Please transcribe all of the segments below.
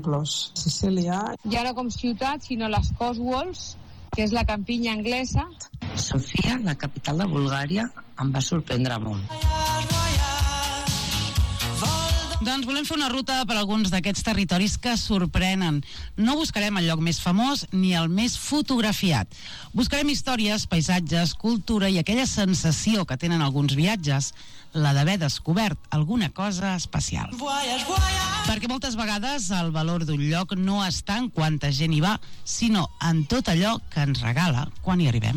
inclòs. Sicília. Ja no com ciutat, sinó les Cotswolds, que és la campinya anglesa. Sofia, la capital de Bulgària, em va sorprendre molt. Doncs volem fer una ruta per alguns d'aquests territoris que sorprenen. No buscarem el lloc més famós ni el més fotografiat. Buscarem històries, paisatges, cultura i aquella sensació que tenen alguns viatges, la d'haver descobert alguna cosa especial. Perquè moltes vegades el valor d'un lloc no està en quanta gent hi va, sinó en tot allò que ens regala quan hi arribem.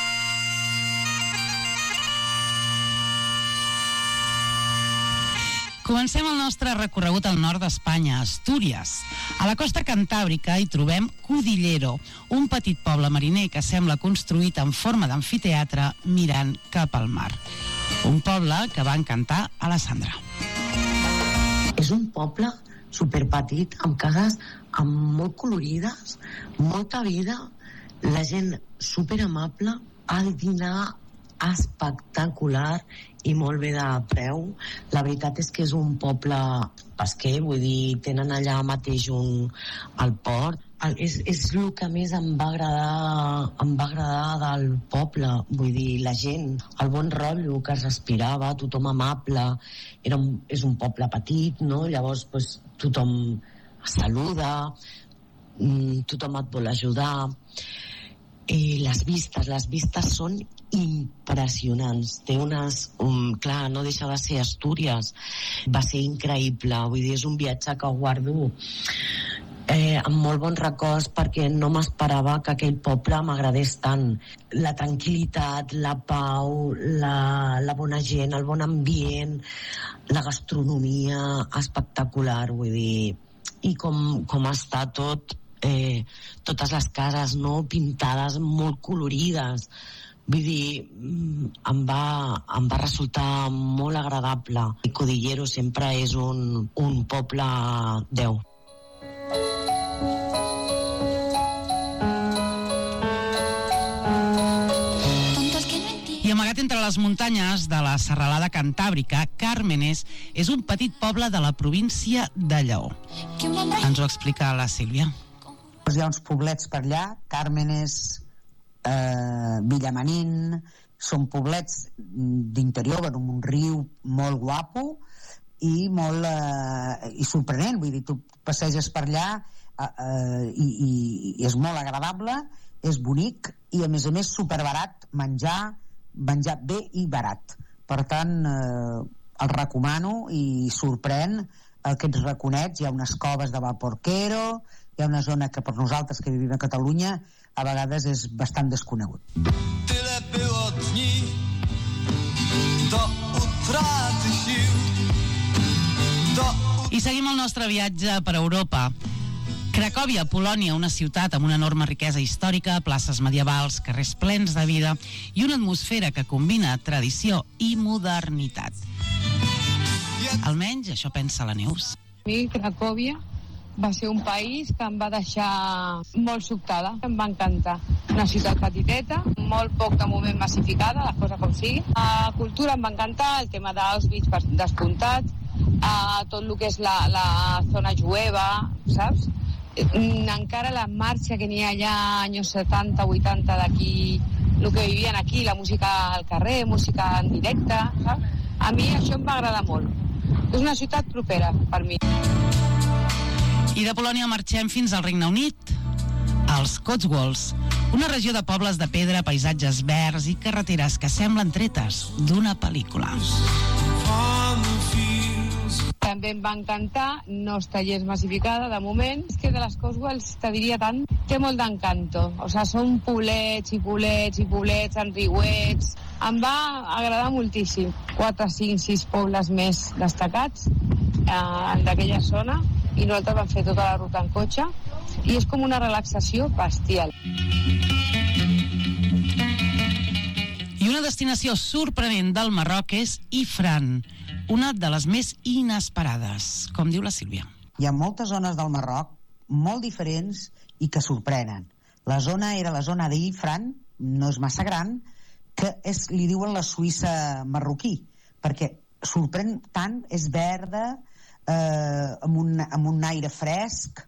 Comencem el nostre recorregut al nord d'Espanya, a Astúries. A la costa cantàbrica hi trobem Cudillero, un petit poble mariner que sembla construït en forma d'amfiteatre mirant cap al mar. Un poble que va encantar a la Sandra. És un poble superpetit, amb cases molt colorides, molta vida, la gent superamable, el dinar espectacular i molt bé de preu. La veritat és que és un poble pesquer, vull dir, tenen allà mateix el port. És el que més em va agradar del poble, vull dir, la gent, el bon rotllo que es respirava, tothom amable. És un poble petit, no? Llavors tothom saluda, tothom et vol ajudar. Les vistes són impressionants. Té clar, no deixa de ser Astúries. Va ser increïble, vull dir, és un viatge que guardo amb molt bons records perquè no m'esperava que aquell poble m'agradés tant. La tranquil·litat, la pau, la bona gent, el bon ambient, la gastronomia espectacular, vull dir, i com està tot, totes les cases, no?, pintades molt colorides. Vull dir, em va resultar molt agradable. Cudillero sempre és un poble 10. I amagat entre les muntanyes de la serralada cantàbrica, Càrmenes és un petit poble de la província de Lleó. Ens ho explica la Sílvia. Hi ha uns poblets per allà, Càrmenes, Villamanín, són poblets d'interior, amb un riu molt guapo i molt i sorprenent, vull dir, tu passeges per allà i és molt agradable, és bonic i a més superbarat, menjar bé i barat. Per tant, el recomano i sorprèn aquests raconets. Hi ha unes coves de Valporquero, hi ha una zona que per nosaltres que vivim a Catalunya a vegades és bastant desconegut. I seguim el nostre viatge per Europa. Cracòvia, Polònia, una ciutat amb una enorme riquesa històrica, places medievals, carrers plens de vida i una atmosfera que combina tradició i modernitat. Almenys això pensa la Neus. A mi Cracòvia va ser un país que em va deixar molt sobtada, em va encantar. Una ciutat petiteta, molt poc de moment massificada, les coses com sigui. La cultura em va encantar, el tema d'Auschwitz descomptat, tot el que és la zona jueva, saps? Encara la marxa que n'hi ha allà anys 70, 80 d'aquí, el que vivien aquí, la música al carrer, música en directe, saps? A mi això em va agradar molt. És una ciutat propera per mi. I de Polònia marxem fins al Regne Unit, als Cotswolds, una regió de pobles de pedra, paisatges verds i carreteres que semblen tretes d'una pel·lícula. També em va encantar, no està gens massificada de moment. És que de les Cotswolds te diria tant, té molt d'encanto. O sigui, són poblets i poblets i poblets, enriuets. Em va agradar moltíssim. 4, 5, 6 pobles més destacats d'aquella zona i nosaltres vam fer tota la ruta en cotxe i és com una relaxació bestial. I una destinació sorprenent del Marroc és Ifrane, una de les més inesperades, com diu la Sílvia. Hi ha moltes zones del Marroc molt diferents i que sorprenen. La zona era la zona d'Ifrane, no és massa gran, que li diuen la Suïssa marroquí, perquè sorprèn tant, és verda, amb un aire fresc,